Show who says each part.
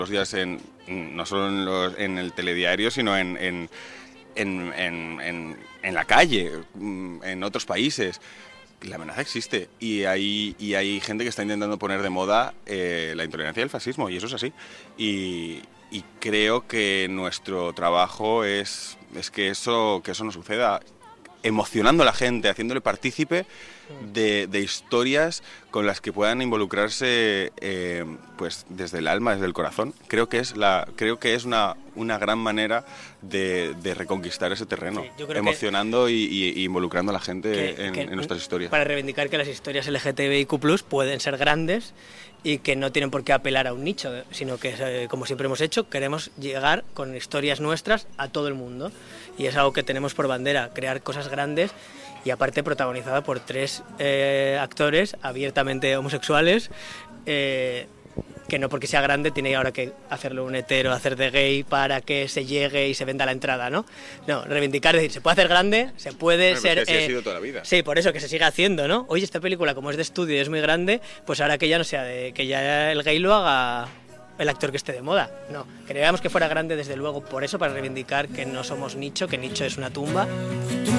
Speaker 1: los días no solo en el telediario, sino en la calle, en otros países. La amenaza existe y hay gente que está intentando poner de moda la intolerancia y el fascismo, y eso es así. Y creo que nuestro trabajo es que eso no suceda, emocionando a la gente, haciéndole partícipe de historias con las que puedan involucrarse pues desde el alma, desde el corazón. Creo que es una gran manera de reconquistar ese terreno,
Speaker 2: sí,
Speaker 1: emocionando y involucrando a la gente en nuestras historias.
Speaker 2: Para reivindicar que las historias LGTBIQ+ pueden ser grandes y que no tienen por qué apelar a un nicho, sino que, como siempre hemos hecho, queremos llegar con historias nuestras a todo el mundo. Y es algo que tenemos por bandera, crear cosas grandes, y aparte protagonizada por 3 actores abiertamente homosexuales, que no porque sea grande tiene ahora que hacerlo un hetero, hacer de gay para que se llegue y se venda la entrada, ¿no? No, reivindicar, es decir, se puede hacer grande, se puede ser...
Speaker 1: Pues que así ha sido toda la vida.
Speaker 2: Sí, por eso, que se siga haciendo, ¿no? Oye, esta película, como es de estudio y es muy grande, pues ahora que ya no sea que ya el gay lo haga el actor que esté de moda. No, queríamos que fuera grande desde luego, por eso, para reivindicar que no somos nicho, que nicho es una tumba.